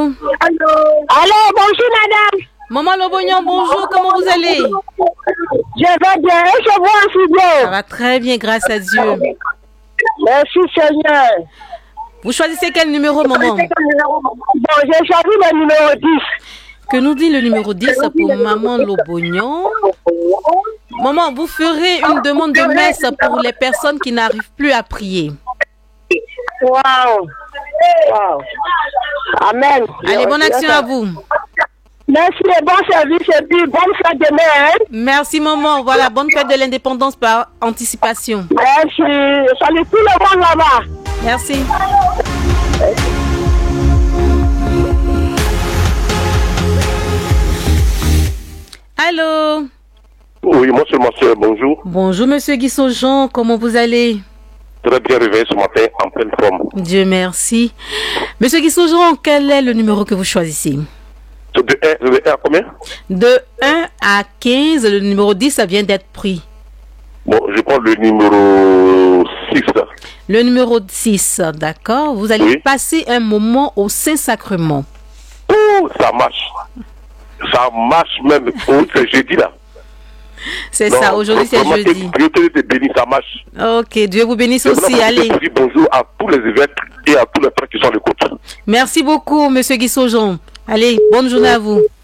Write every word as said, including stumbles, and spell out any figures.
Allô? Allô, bonjour madame. Maman Lobognon, bonjour, comment vous allez? Je vais bien, et je vois aussi bien. Ça va très bien, grâce à Dieu. Merci Seigneur. Vous choisissez quel numéro, maman? Bon, j'ai choisi le numéro dix. Que nous dit le numéro dix pour maman Lobognon? Maman, vous ferez une demande de messe pour les personnes qui n'arrivent plus à prier. Waouh. Wow. Amen. Allez, bonne action à vous. Merci et bon service et puis bonne fête de mai. Hein? Merci maman. Voilà, bonne fête de l'indépendance par anticipation. Merci. Salut tout le monde là-bas. Merci. Allô? Oui, moi c'est ma soeur, bonjour. Bonjour monsieur Guissot Jean, comment vous allez? Très bien réveillé ce matin, en pleine forme. Dieu merci. Monsieur Guissot Jean, quel est le numéro que vous choisissez? De un, de un à combien? De un à quinze, le numéro dix, ça vient d'être pris. Bon, je prends le numéro six. Le numéro six, d'accord. Vous allez oui. passer un moment au Saint-Sacrement. Oh, ça marche. Ça marche même. Oh, c'est jeudi là. C'est ça, aujourd'hui c'est jeudi. Dieu te bénisse, ça marche. Ok, Dieu vous bénisse aussi, allez. Je dis bonjour à tous les évêques et à tous les frères qui sont à l'écoute. Merci beaucoup, monsieur Guissot Jean. Allez, bonne journée à vous.